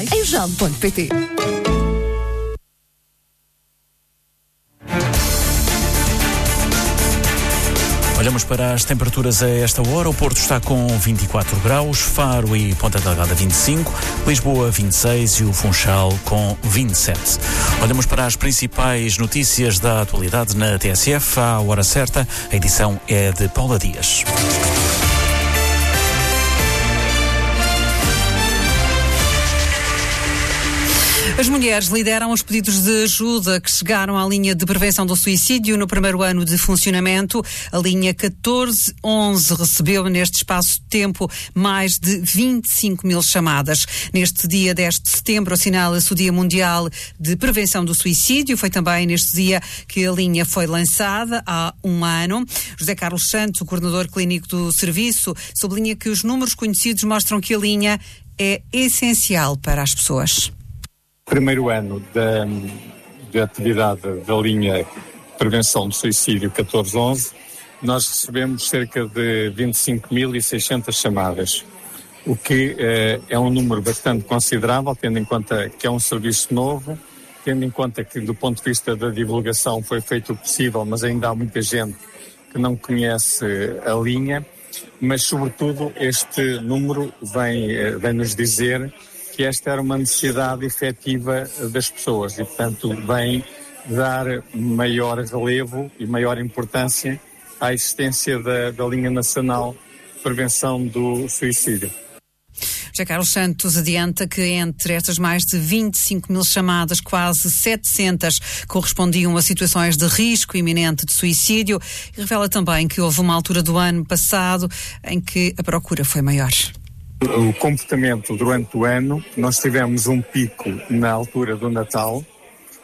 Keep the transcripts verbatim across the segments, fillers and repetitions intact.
em jam ponto pt. Olhamos para as temperaturas a esta hora. O Porto está com vinte e quatro graus, Faro e Ponta Delgada vinte e cinco, Lisboa vinte e seis e o Funchal com vinte e sete. Olhamos para as principais notícias da atualidade na T S F. À hora certa, a edição é de Paula Dias. As mulheres lideram os pedidos de ajuda que chegaram à linha de prevenção do suicídio no primeiro ano de funcionamento. A linha catorze onze recebeu neste espaço de tempo mais de vinte e cinco mil chamadas. Neste dia dez de setembro assinala-se o Dia Mundial de Prevenção do Suicídio. Foi também neste dia que a linha foi lançada há um ano. José Carlos Santos, o coordenador clínico do serviço, sublinha que os números conhecidos mostram que a linha é essencial para as pessoas. Primeiro ano da, da atividade da linha Prevenção do Suicídio catorze onze, nós recebemos cerca de vinte e cinco mil e seiscentas chamadas, o que eh, é um número bastante considerável, tendo em conta que é um serviço novo, tendo em conta que do ponto de vista da divulgação foi feito o possível, mas ainda há muita gente que não conhece a linha, mas sobretudo este número vem, eh, vem nos dizer que esta era uma necessidade efetiva das pessoas e, portanto, vem dar maior relevo e maior importância à existência da, da linha nacional de prevenção do suicídio. José Carlos Santos adianta que entre estas mais de vinte e cinco mil chamadas, quase setecentas correspondiam a situações de risco iminente de suicídio e revela também que houve uma altura do ano passado em que a procura foi maior. O comportamento durante o ano, nós tivemos um pico na altura do Natal, uh,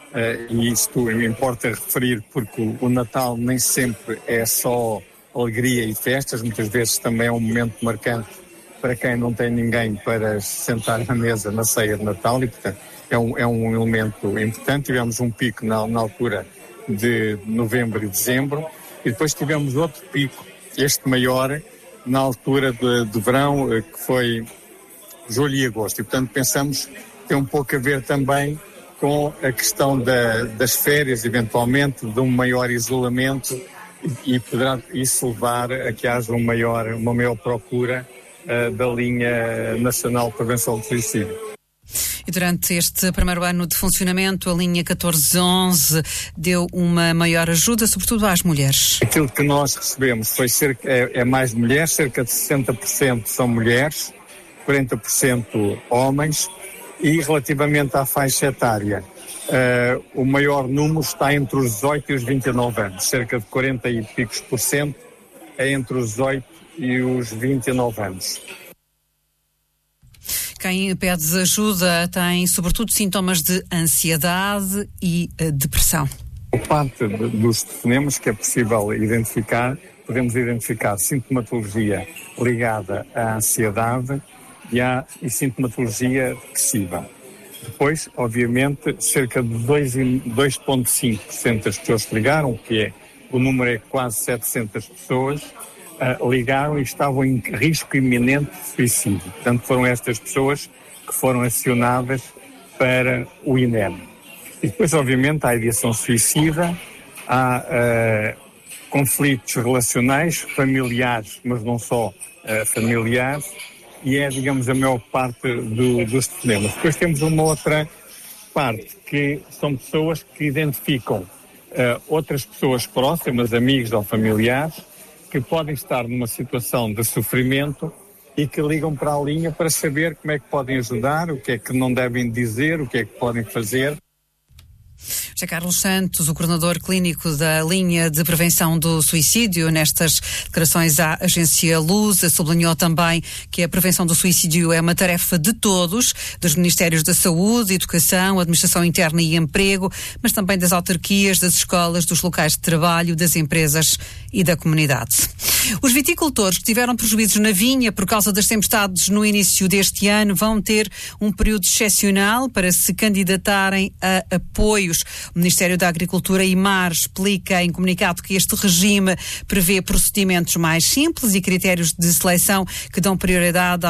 e isto importa referir porque o, o Natal nem sempre é só alegria e festas, muitas vezes também é um momento marcante para quem não tem ninguém para se sentar na mesa na ceia de Natal e, portanto, é um, é um elemento importante. Tivemos um pico na, na altura de novembro e dezembro e depois tivemos outro pico, este maior, na altura de, de verão, que foi julho e agosto. E, portanto, pensamos que tem um pouco a ver também com a questão da, das férias, eventualmente, de um maior isolamento e, e poderá isso levar a que haja um maior, uma maior procura uh, da linha nacional de prevenção do suicídio. E durante este primeiro ano de funcionamento, a linha catorze onze deu uma maior ajuda, sobretudo às mulheres. Aquilo que nós recebemos foi cerca, é, é mais mulheres, cerca de sessenta por cento são mulheres, quarenta por cento homens, e relativamente à faixa etária, uh, o maior número está entre os dezoito e os vinte e nove anos, cerca de quarenta e picos por cento é entre os dezoito e os vinte e nove anos. Quem pede ajuda tem, sobretudo, sintomas de ansiedade e uh, depressão. Por parte de, dos telefonemas que é possível identificar, podemos identificar sintomatologia ligada à ansiedade e à e sintomatologia depressiva. Depois, obviamente, cerca de dois vírgula cinco por cento das pessoas que ligaram, que é, o número é quase setecentas pessoas, Uh, ligaram e estavam em risco iminente de suicídio. Portanto, foram estas pessoas que foram acionadas para o I N E M. E depois, obviamente, há a ideação suicida, há uh, conflitos relacionais, familiares, mas não só uh, familiares, e é, digamos, a maior parte do, dos telefonemas. Depois temos uma outra parte, que são pessoas que identificam uh, outras pessoas próximas, amigos ou familiares, que podem estar numa situação de sofrimento e que ligam para a linha para saber como é que podem ajudar, o que é que não devem dizer, o que é que podem fazer. José Carlos Santos, o coordenador clínico da linha de prevenção do suicídio, nestas declarações à agência Lusa, sublinhou também que a prevenção do suicídio é uma tarefa de todos, dos Ministérios da Saúde, Educação, Administração Interna e Emprego, mas também das autarquias, das escolas, dos locais de trabalho, das empresas e da comunidade. Os viticultores que tiveram prejuízos na vinha por causa das tempestades no início deste ano vão ter um período excepcional para se candidatarem a apoios. O Ministério da Agricultura e Mar explica em comunicado que este regime prevê procedimentos mais simples e critérios de seleção que dão prioridade